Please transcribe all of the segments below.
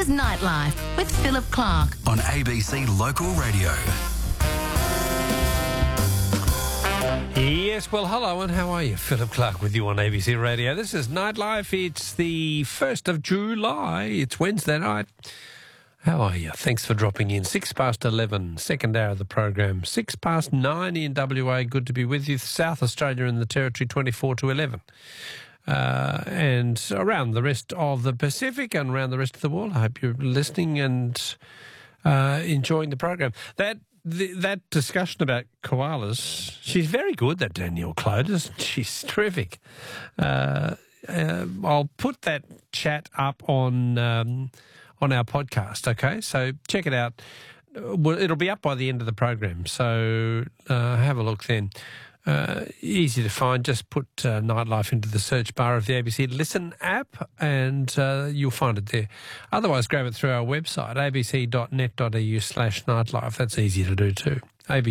is Nightlife with Philip Clark on ABC Local Radio. Yes, well, hello and how are you? Philip Clark with you on ABC Radio. This is Nightlife. It's the 1st of July. It's Wednesday night. How are you? Thanks for dropping in. 11:06, second hour of the program. 9:06 in WA. Good to be with you. South Australia and the Territory, 24 to 11. And around the rest of the Pacific and around the rest of the world. I hope you're listening and enjoying the program. That discussion about koalas, she's very good, that Danielle Clodes. She's terrific. I'll put that chat up on our podcast, okay? So check it out. Well, it'll be up by the end of the program, so have a look then. Easy to find. Just put Nightlife into the search bar of the ABC Listen app and you'll find it there. Otherwise, grab it through our website, abc.net.au/nightlife. That's easy to do too.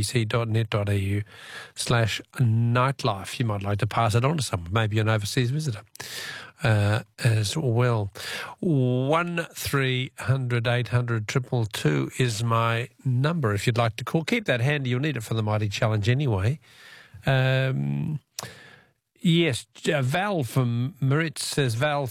abc.net.au/nightlife. You might like to pass it on to someone, maybe an overseas visitor as well. 1300 800 222 is my number if you'd like to call. Keep that handy. You'll need it for the Mighty Challenge anyway. Yes, Val from Maritz says, I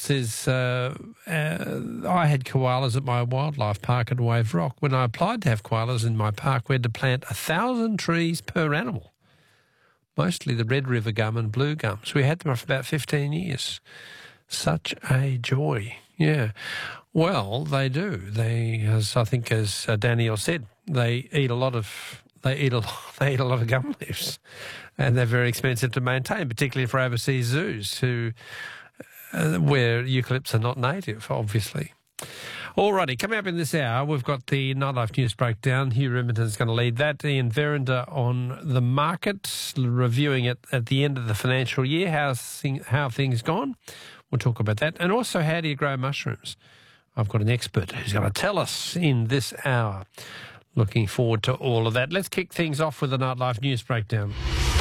had koalas at my wildlife park at Wave Rock. When I applied to have koalas in my park, we had to plant 1,000 trees per animal, mostly the red river gum and blue gums. We had them for about 15 years. Such a joy. Yeah. Well, they do. They, as Danielle said, they eat a lot of gum leaves, and they're very expensive to maintain, particularly for overseas zoos where eucalypts are not native, obviously. Alrighty, coming up in this hour, we've got the Nightlife News Breakdown. Hugh Riminton's going to lead that. Ian Verinder on the market, reviewing it at the end of the financial year, how things gone. We'll talk about that. And also, how do you grow mushrooms? I've got an expert who's going to tell us in this hour. Looking forward to all of that. Let's kick things off with the Nightlife News Breakdown.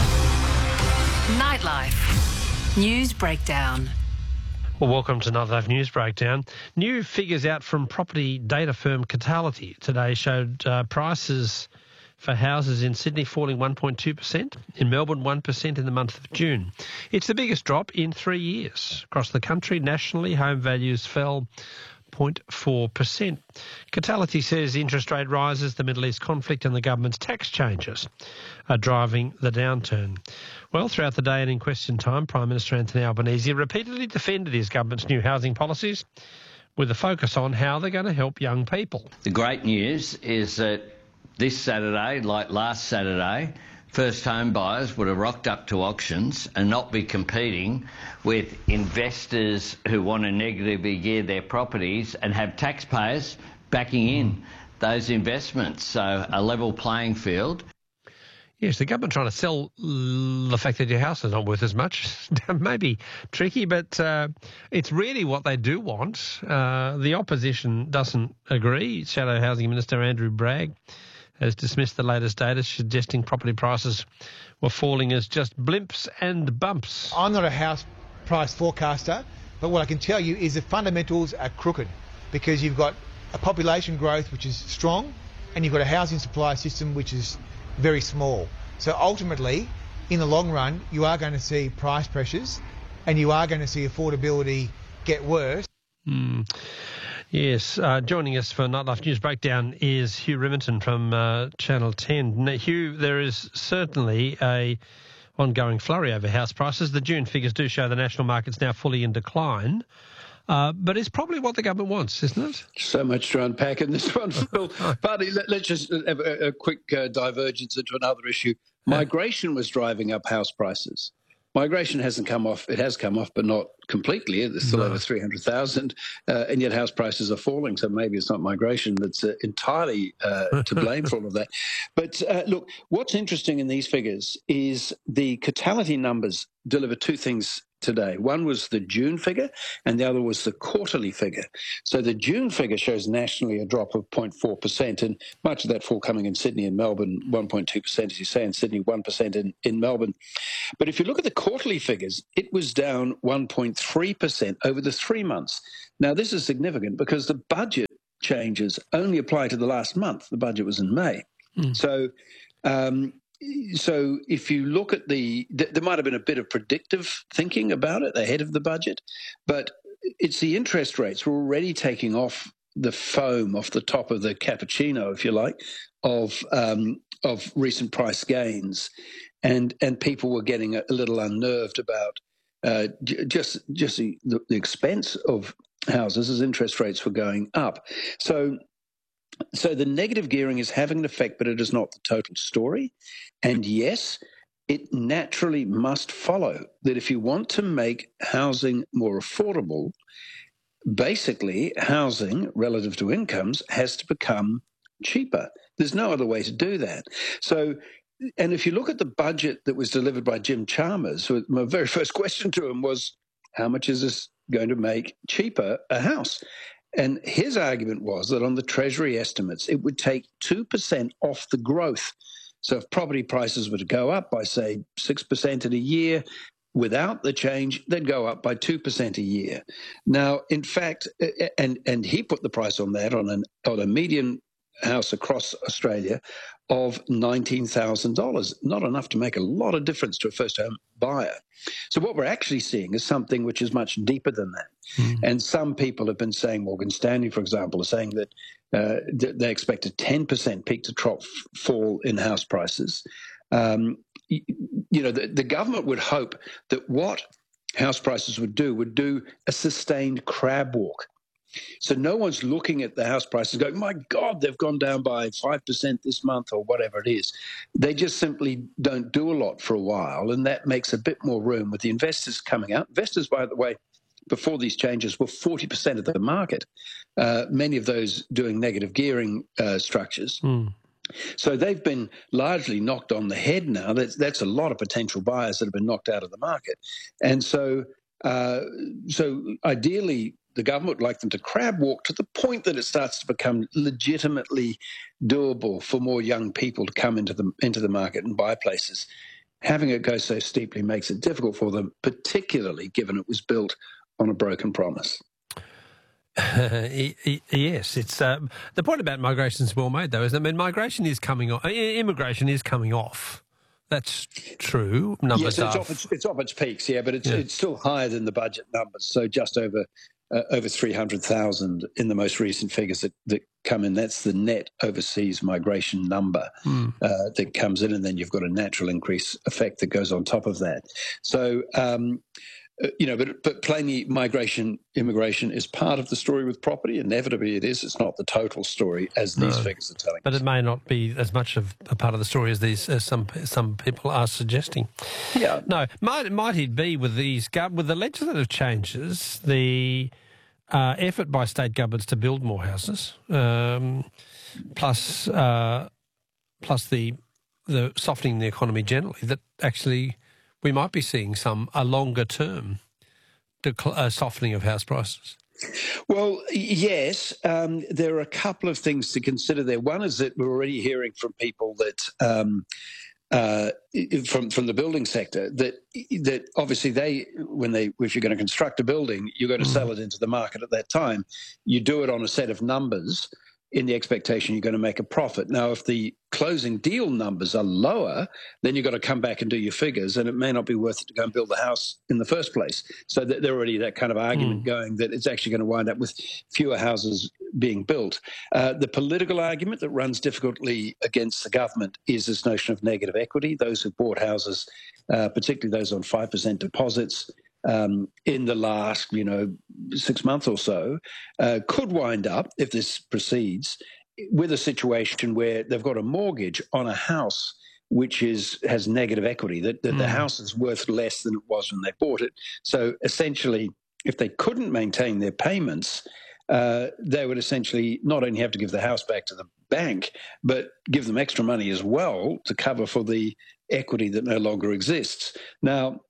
Nightlife News Breakdown. Well, welcome to Nightlife News Breakdown. New figures out from property data firm Catality today showed prices for houses in Sydney falling 1.2%, in Melbourne 1% in the month of June. It's the biggest drop in 3 years. Across the country, nationally, home values fell 0.4%. Catality says interest rate rises, the Middle East conflict and the government's tax changes are driving the downturn. Well, throughout the day and in question time, Prime Minister Anthony Albanese repeatedly defended his government's new housing policies with a focus on how they're going to help young people. The great news is that this Saturday, like last Saturday, first home buyers would have rocked up to auctions and not be competing with investors who want to negatively gear their properties and have taxpayers backing in those investments. So a level playing field. Yes, the government trying to sell the fact that your house is not worth as much may be tricky, but it's really what they do want. The opposition doesn't agree. Shadow Housing Minister Andrew Bragg has dismissed the latest data suggesting property prices were falling as just blimps and bumps. I'm not a house price forecaster, but what I can tell you is the fundamentals are crooked because you've got a population growth which is strong and you've got a housing supply system which is very small. So ultimately, in the long run, you are going to see price pressures and you are going to see affordability get worse. Yes, joining us for Nightlife News Breakdown is Hugh Riminton from Channel 10. Now, Hugh, there is certainly a ongoing flurry over house prices. The June figures do show the national market's now fully in decline, but it's probably what the government wants, isn't it? So much to unpack in this one, Phil. Partly, let's just have a quick divergence into another issue. Migration was driving up house prices. Migration hasn't come off. It has come off, but not completely. There's still over 300,000, and yet house prices are falling. So maybe it's not migration that's entirely to blame for all of that. But look, what's interesting in these figures is the Catality numbers deliver two things today. One was the June figure and the other was the quarterly figure. So the June figure shows nationally a drop of 0.4%, and much of that fall coming in Sydney and Melbourne, 1.2%, as you say, in Sydney, 1% in Melbourne. But if you look at the quarterly figures, it was down 1.3% over the 3 months. Now, this is significant because the budget changes only apply to the last month. The budget was in May. So if you look at there might have been a bit of predictive thinking about it ahead of the budget, but it's the interest rates were already taking off the foam off the top of the cappuccino, if you like, of recent price gains, and people were getting a little unnerved about just the expense of houses as interest rates were going up. So the negative gearing is having an effect, but it is not the total story. And yes, it naturally must follow that if you want to make housing more affordable, basically housing relative to incomes has to become cheaper. There's no other way to do that. So, and if you look at the budget that was delivered by Jim Chalmers, my very first question to him was, how much is this going to make cheaper a house? And his argument was that on the Treasury estimates, it would take 2% off the growth. So if property prices were to go up by, say, 6% in a year, without the change, they'd go up by 2% a year. Now, in fact, and he put the price on that on a median house across Australia of $19,000. Not enough to make a lot of difference to a first-home buyer. So what we're actually seeing is something which is much deeper than that. And some people have been saying, Morgan Stanley, for example, are saying that they expect a 10% peak to trough fall in house prices. The government would hope that what house prices would do a sustained crab walk. So no one's looking at the house prices going, my God, they've gone down by 5% this month or whatever it is. They just simply don't do a lot for a while, and that makes a bit more room with the investors coming out. Investors, by the way, before these changes were 40% of the market, many of those doing negative gearing structures. So they've been largely knocked on the head now. That's a lot of potential buyers that have been knocked out of the market. And so ideally, the government would like them to crab walk to the point that it starts to become legitimately doable for more young people to come into the market and buy places. Having it go so steeply makes it difficult for them, particularly given it was built on a broken promise. Yes, it's the point about migration is well made, though, isn't it? I mean, migration is coming off. Immigration is coming off. That's true. Numbers it's off its peaks, yeah, but it's still higher than the budget numbers. So just over 300,000 in the most recent figures that come in. That's the net overseas migration number that comes in, and then you've got a natural increase effect that goes on top of that. So, but plainly immigration is part of the story with property. Inevitably it is. It's not the total story as these figures are telling us. But it may not be as much of a part of the story as some people are suggesting. Yeah. No, might it be with the legislative changes, the effort by state governments to build more houses, plus the softening the economy generally, that actually we might be seeing a longer-term softening of house prices? Well, yes. There are a couple of things to consider there. One is that we're already hearing from people that from the building sector that obviously if you're going to construct a building, you're going to sell it into the market at that time. You do it on a set of numbers in the expectation you're going to make a profit. Now, if the closing deal numbers are lower, then you've got to come back and do your figures, and it may not be worth it to go and build the house in the first place. So there already that kind of argument going that it's actually going to wind up with fewer houses being built. The political argument that runs difficultly against the government is this notion of negative equity. Those who bought houses, particularly those on 5% deposits, in the last, 6 months or so, could wind up, if this proceeds, with a situation where they've got a mortgage on a house which has negative equity, that the house is worth less than it was when they bought it. So essentially, if they couldn't maintain their payments, they would essentially not only have to give the house back to the bank, but give them extra money as well to cover for the equity that no longer exists. Now,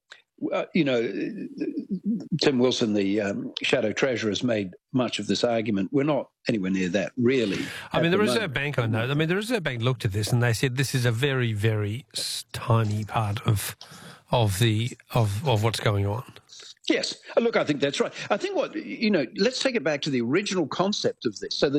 Tim Wilson, the Shadow Treasurer, has made much of this argument. We're not anywhere near that, really. I mean, the Reserve Bank, I know. I mean, the Reserve Bank looked at this and they said this is a very, very tiny part of what's going on. Yes. Look, I think that's right. I think let's take it back to the original concept of this. So